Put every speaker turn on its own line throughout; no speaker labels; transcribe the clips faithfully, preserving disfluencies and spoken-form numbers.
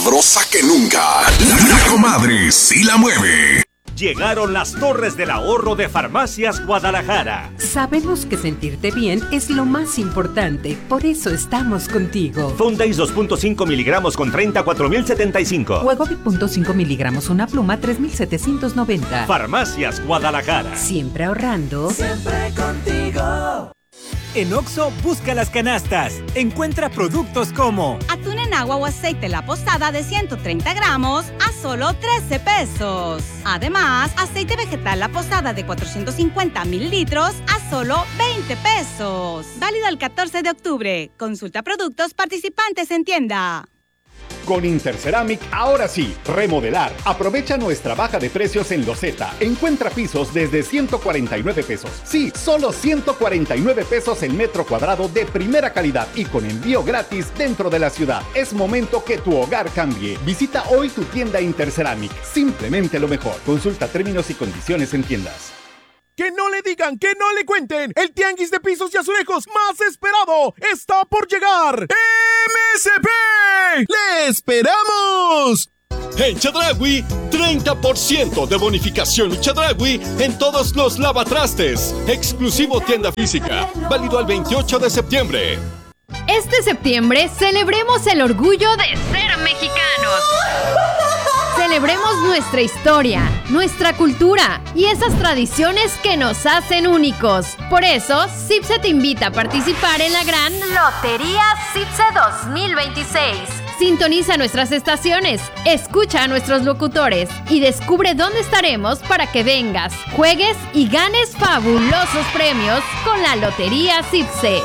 sabrosa que nunca. La comadre sí la mueve.
Llegaron las torres del ahorro de Farmacias Guadalajara.
Sabemos que sentirte bien es lo más importante, por eso estamos contigo.
Fondeis dos punto cinco miligramos con treinta, cuatro mil setenta y cinco.
Wegovy punto cinco miligramos una pluma, tres mil setecientos noventa.
Farmacias Guadalajara.
Siempre ahorrando.
Siempre contigo.
En Oxxo, busca las canastas. Encuentra productos como
atún en agua o aceite La Posada de ciento treinta gramos a solo trece pesos. Además, aceite vegetal La Posada de cuatrocientos cincuenta mililitros a solo veinte pesos. Válido el catorce de octubre. Consulta productos participantes en tienda.
Con Interceramic, ahora sí, remodelar. Aprovecha nuestra baja de precios en loseta. Encuentra pisos desde ciento cuarenta y nueve pesos. Sí, solo ciento cuarenta y nueve pesos el metro cuadrado de primera calidad y con envío gratis dentro de la ciudad. Es momento que tu hogar cambie. Visita hoy tu tienda Interceramic. Simplemente lo mejor. Consulta términos y condiciones en tiendas.
Que no le digan, que no le cuenten. El tianguis de pisos y azulejos más esperado está por llegar. ¡M S P! ¡Le esperamos!
En Chedraui, treinta por ciento de bonificación y Chedraui en todos los lavatrastes. Exclusivo tienda física. Válido al veintiocho de septiembre.
Este septiembre celebremos el orgullo de ser mexicanos. Celebremos nuestra historia, nuestra cultura y esas tradiciones que nos hacen únicos. Por eso, CIPSE te invita a participar en la gran Lotería CIPSE dos mil veintiséis. Sintoniza nuestras estaciones, escucha a nuestros locutores y descubre dónde estaremos para que vengas, juegues y ganes fabulosos premios con la Lotería CIPSE.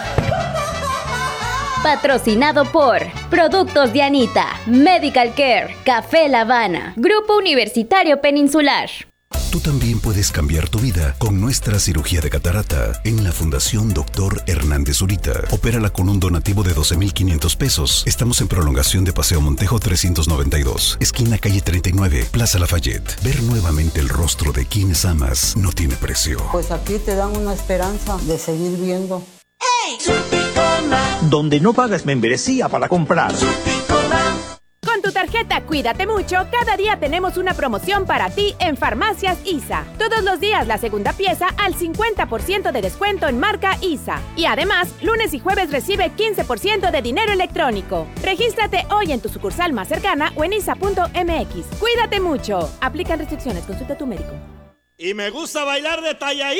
Patrocinado por Productos Dianita, Medical Care, Café La Habana, Grupo Universitario Peninsular.
Tú también puedes cambiar tu vida con nuestra cirugía de catarata en la Fundación Doctor Hernández Zurita. Opérala con un donativo de doce mil quinientos pesos. Estamos en prolongación de Paseo Montejo trescientos noventa y dos, esquina calle treinta y nueve, Plaza Lafayette. Ver nuevamente el rostro de quienes amas no tiene precio.
Pues aquí te dan una esperanza de seguir viendo.
¡Hey! Supicona.
Donde no pagas membresía para comprar.
Supicona.
Con tu tarjeta Cuídate Mucho, cada día tenemos una promoción para ti en Farmacias I S A. Todos los días la segunda pieza al cincuenta por ciento de descuento en marca I S A. Y además, lunes y jueves recibe quince por ciento de dinero electrónico. Regístrate hoy en tu sucursal más cercana o en isa punto m x. Cuídate mucho. Aplican restricciones. Consulta a tu médico.
Y me gusta bailar de talla.